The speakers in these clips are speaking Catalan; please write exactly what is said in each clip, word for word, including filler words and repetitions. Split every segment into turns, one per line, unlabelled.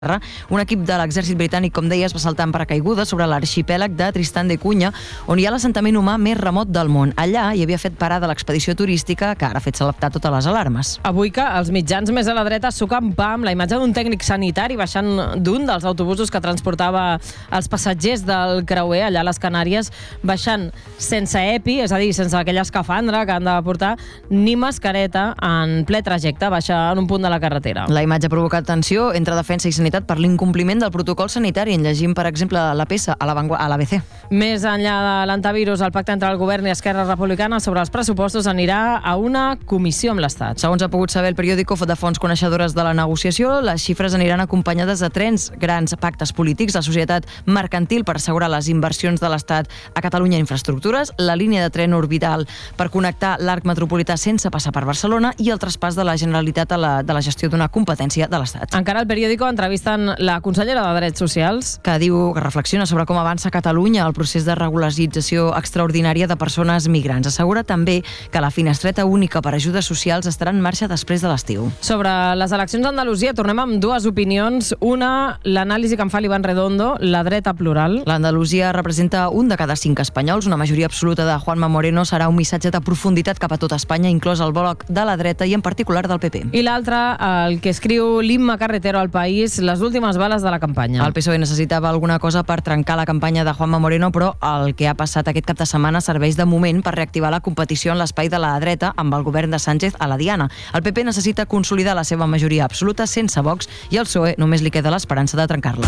Un equip de l'exèrcit britànic, com deies, va saltar en paracaigudes sobre l'arxipèlag de Tristan de Cunha, on hi ha l'assentament humà més remot del món. Allà hi havia fet parada l'expedició turística, que ara ha fet saltar totes les alarmes.
Avui que els mitjans més a la dreta suquen pa amb la imatge d'un tècnic sanitari baixant d'un dels autobusos que transportava els passatgers del creuer allà a les Canàries, baixant sense EPI, és a dir, sense aquella escafandra que han de portar, ni mascareta, en ple trajecte, baixa en un punt de la carretera.
La imatge ha provocat tensió entre defensa i sanitat per l'incompliment del protocol sanitari. En llegim, per exemple, la peça a l'A B C.
Més enllà de l'antivirus, el pacte entre el govern i Esquerra Republicana sobre els pressupostos anirà a una comissió amb l'Estat.
Segons ha pogut saber el periòdico de fonts coneixedores de la negociació, les xifres aniran acompanyades de trens, grans pactes polítics, la societat mercantil per assegurar les inversions de l'Estat a Catalunya en infraestructures, la línia de tren orbital per connectar l'arc metropolità sense passar per Barcelona i el traspàs de la Generalitat a la, de la gestió d'una competència de l'Estat.
Encara el periòdico entrevista la consellera de Drets Socials,
que diu que reflexiona sobre com avança a Catalunya el procés de regularització extraordinària de persones migrants. Assegura també que la finestreta única per ajudes socials estarà en marxa després de l'estiu.
Sobre les eleccions d'Andalusia tornem amb dues opinions. Una, l'anàlisi que en fa l'Ivan Redondo, la dreta plural.
L'Andalusia representa un de cada cinc espanyols. Una majoria absoluta de Juanma Moreno serà un missatge de profunditat cap a tota Espanya, inclòs el bloc de la dreta i en particular del P P.
I l'altre, el que escriu l'Imma Carretero al País, les últimes bales de la campanya.
El P S O E necessitava alguna cosa per trencar la campanya de Juanma Moreno, però el que ha passat aquest cap de setmana serveix de moment per reactivar la competició en l'espai de la dreta amb el govern de Sánchez a la diana. El P P necessita consolidar la seva majoria absoluta sense Vox i al P S O E només li queda l'esperança de trencar-la.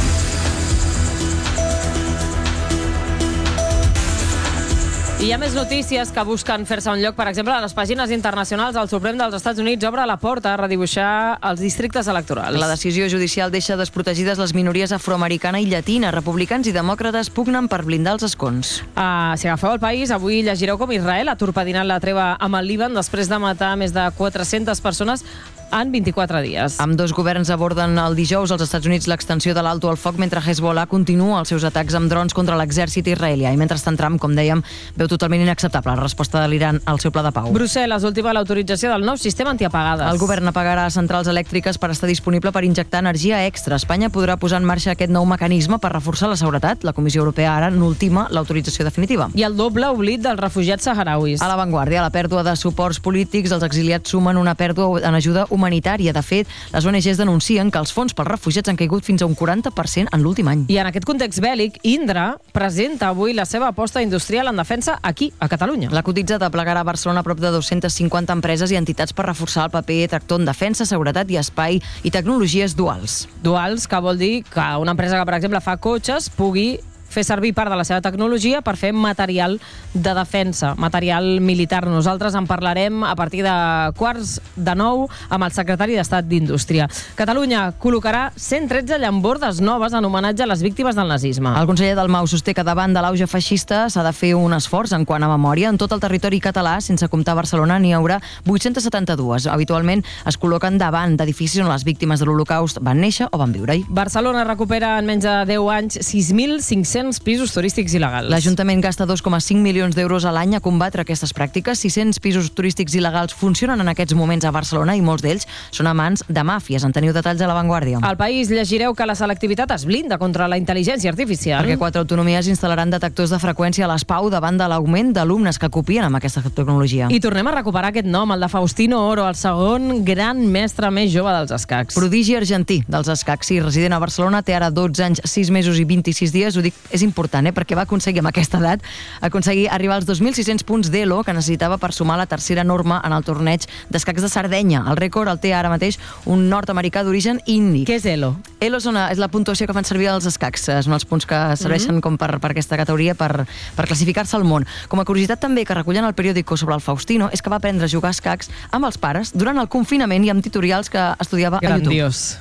I hi ha més notícies que busquen fer-se un lloc. Per exemple, a les pàgines internacionals, el Suprem dels Estats Units obre la porta a redibuixar els districtes electorals. La decisió judicial deixa desprotegides les minories afroamericana i llatina. Republicans i demòcrates pugnen per blindar els escons.
Uh, si agafeu el País, avui llegireu com Israel ha torpedinat la treva amb el Líban després de matar més de quatre-centes persones en vint-i-quatre dies.
Amb dos governs aborden el dijous als Estats Units l'extensió de l'alto al foc mentre Hezbollah continua els seus atacs amb drons contra l'exèrcit israelià. I mentrestant Trump, com dèiem, veu totalment inacceptable la resposta de l'Iran al seu pla de pau.
Brussel·les ultima l'autorització del nou sistema antiapagades.
El govern apagarà centrals elèctriques per estar disponible per injectar energia extra. Espanya podrà posar en marxa aquest nou mecanisme per reforçar la seguretat. La Comissió Europea ara n'ultima l'autorització definitiva.
I el doble oblit dels refugiats saharauis.
A l'avantguàrdia, la pèrdua de suports polítics, els exiliats sumen una pèrdua en ajuda humanitària. De fet, les O N Ges denuncien que els fons pels refugiats han caigut fins a un quaranta per cent en l'últim any.
I en aquest context bèl·lic, Indra presenta avui la seva aposta industrial en defensa aquí, a Catalunya.
La cotitzada plegarà a Barcelona a prop de dues-centes cinquanta empreses i entitats per reforçar el paper tractor en defensa, seguretat i espai i tecnologies duals.
Duals, que vol dir que una empresa que, per exemple, fa cotxes pugui fer servir part de la seva tecnologia per fer material de defensa, material militar. Nosaltres en parlarem a partir de quarts de nou amb el secretari d'Estat d'Indústria. Catalunya col·locarà cent tretze llambordes noves en homenatge a les víctimes del nazisme.
El conseller Dalmau sosté que davant de l'auge feixista s'ha de fer un esforç en quant a memòria. En tot el territori català, sense comptar Barcelona, n'hi haurà vuit-cents setanta-dos. Habitualment es col·loquen davant d'edificis on les víctimes de l'Holocaust van néixer o van viure-hi.
Barcelona recupera en menys de deu anys sis mil cinc-cents pisos turístics il·legals.
L'Ajuntament gasta dos coma cinc milions d'euros a l'any a combatre aquestes pràctiques. sis-cents pisos turístics il·legals funcionen en aquests moments a Barcelona i molts d'ells són a mans de màfies. En teniu detalls a l'avantguàrdia.
Al País llegireu que la selectivitat es blinda contra la intel·ligència artificial.
Perquè quatre autonomies instal·laran detectors de freqüència a les P A U davant de l'augment d'alumnes que copien amb aquesta tecnologia.
I tornem a recuperar aquest nom, el de Faustino Oro, el segon gran mestre més jove dels escacs.
Prodigi argentí dels escacs. Sí, resident a Barcelona, té ara dotze anys, sis mesos i vint-i-sis dies. Ho dic, és important, eh? Perquè va aconseguir amb aquesta edat aconseguir arribar als dos mil sis-cents punts d'Elo que necessitava per sumar la tercera norma en el torneig d'escacs de Sardenya. El rècord el té ara mateix un nord-americà d'origen indi.
Què és Elo?
Elo és, una, és la puntuació que fan servir els escacs. Són els punts que serveixen mm-hmm. com per, per aquesta categoria per, per classificar-se al món. Com a curiositat també que recullen al periòdico sobre el Faustino és que va aprendre a jugar a escacs amb els pares durant el confinament i amb tutorials que estudiava a YouTube.
Grandiós.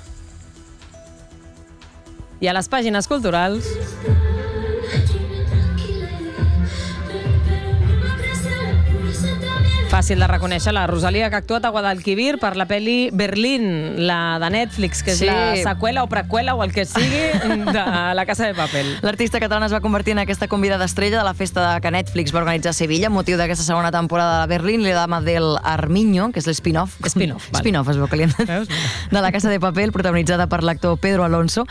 I a les pàgines culturals... Fàcil de reconèixer la Rosalia, que ha actuat a Guadalquivir per la pel·li Berlín, la de Netflix, que és
Sí.
la seqüela o preqüela o el que sigui de La Casa de Papel.
L'artista catalana es va convertir en aquesta convidada estrella de la festa que Netflix va organitzar a Sevilla amb motiu d'aquesta segona temporada de Berlín, la dama del Armiño, que és l'spin-off.
Spin-off, vale.
Spin-off, es veu que li han dit.
Veus?
De La Casa de Papel, protagonitzada per l'actor Pedro Alonso.